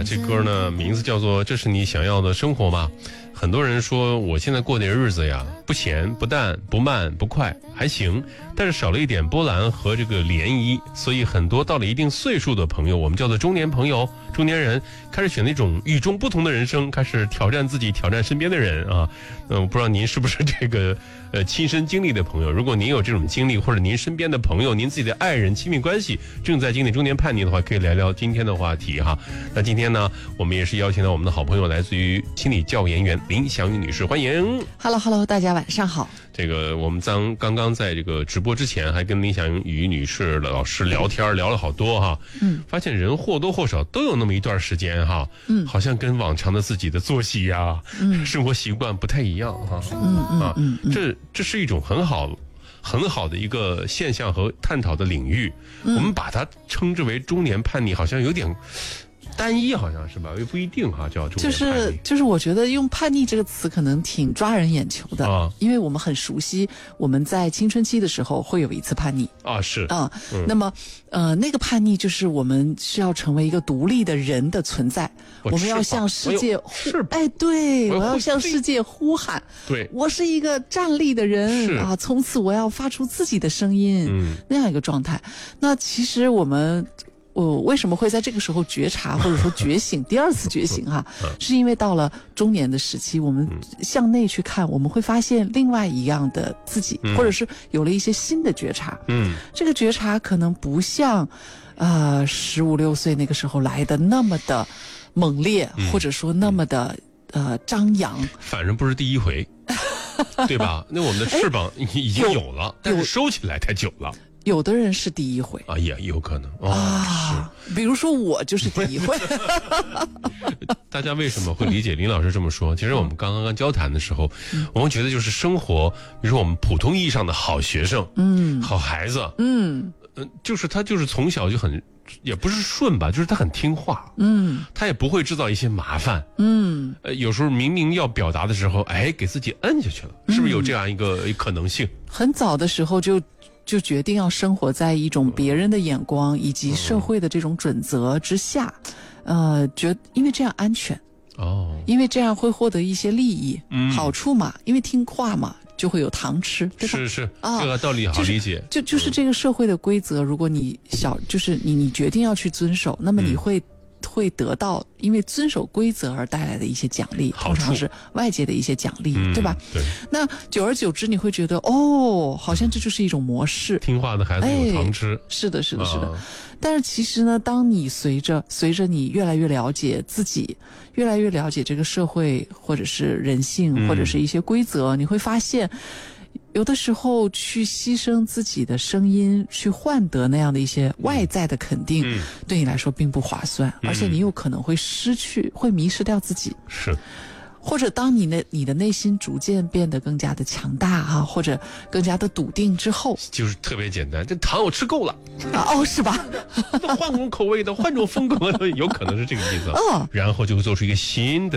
这歌呢，名字叫做《这是你想要的生活吗》。很多人说我现在过的日子呀，不咸不淡不慢不快，还行，但是少了一点波澜和这个涟漪，所以很多到了一定岁数的朋友，我们叫做中年朋友、中年人，开始选那种与众不同的人生，开始挑战自己，挑战身边的人啊。我不知道您是不是这个亲身经历的朋友，如果您有这种经历，或者您身边的朋友、您自己的爱人、亲密关系正在经历中年叛逆的话，可以聊聊今天的话题哈。那今天呢，我们也是邀请到我们的好朋友，来自于心理教研员林祥宇女士，欢迎。 Hello， 大家晚上好。 这个我们刚刚在这个直播之前，还跟林祥宇女士老师聊天，聊了好多哈。发现人或多或少都有那么一段时间哈，好像跟往常的自己的作息呀、生活习惯不太一样哈。这是一种很好的一个现象和探讨的领域，我们把它称之为中年叛逆，好像有点单一，好像是吧？也不一定哈，叫中年叛逆。 就是我觉得用叛逆这个词可能挺抓人眼球的，因为我们很熟悉我们在青春期的时候会有一次叛逆啊，是那么那个叛逆就是我们需要成为一个独立的人的存在，我们要向世界我要向世界呼喊， 对， 我是一个站立的人啊，从此我要发出自己的声音，那样一个状态。那其实我为什么会在这个时候觉察或者说觉醒第二次觉醒哈，是因为到了中年的时期，我们向内去看，我们会发现另外一样的自己，或者是有了一些新的觉察。这个觉察可能不像15、16岁那个时候来的那么的猛烈，或者说那么的张扬， 反正不是第一回对吧？那我们的翅膀已经有了，但是收起来太久了。 有的人是第一回啊，也有可能是，比如说我就是第一回。 大家为什么会理解林老师这么说？其实我们刚刚交谈的时候，我们觉得就是生活，比如说我们普通意义上的好学生，好孩子，就是他就是从小就很，也不是顺吧，就是他很听话，他也不会制造一些麻烦，有时候明明要表达的时候，给自己摁下去了，是不是有这样一个可能性？ 很早的时候就决定要生活在一种别人的眼光以及社会的这种准则之下，因为这样安全，因为这样会获得一些利益、好处嘛，因为听话嘛，就会有糖吃，对吧？是这个道理好理解。 就是这个社会的规则，如果你就是你决定要去遵守，那么你会得到因为遵守规则而带来的一些奖励，通常是外界的一些奖励，对吧？ 对。那久而久之，你会觉得好像这就是一种模式， 听话的孩子有糖吃。 是的。但是其实呢，当你随着你越来越了解自己，越来越了解这个社会或者是人性或者是一些规则，你会发现有的时候去牺牲自己的声音去换得那样的一些外在的肯定，对你来说并不划算，而且你有可能会迷失掉自己。 是。 或者当你的内心逐渐变得更加的强大或者更加的笃定之后， 就是特别简单，这糖我吃够了是吧？ 换种口味的，换种风格的，有可能是这个意思。然后就会做出一个新的